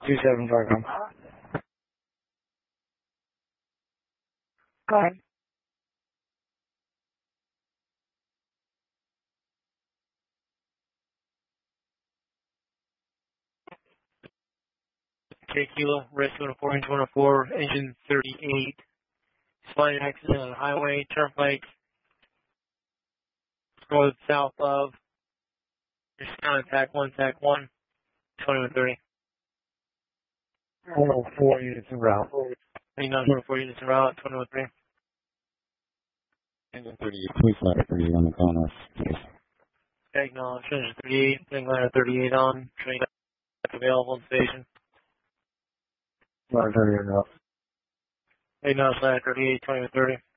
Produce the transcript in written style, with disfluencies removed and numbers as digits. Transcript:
27.com. Go ahead. K Kilo, Red 104, Engine 104, Engine 38. Spotted accident on the highway, turnpike, road south of. There's TAC 1, 2130. 104 units en route. 104 units en route, 2130. Engine 38, please ladder 38 on the phone us, please. Acknowledge, Engine 38, thing ladder 38 on, train available on station. Ladder 38 en route. Acknowledge ladder 38, 2130.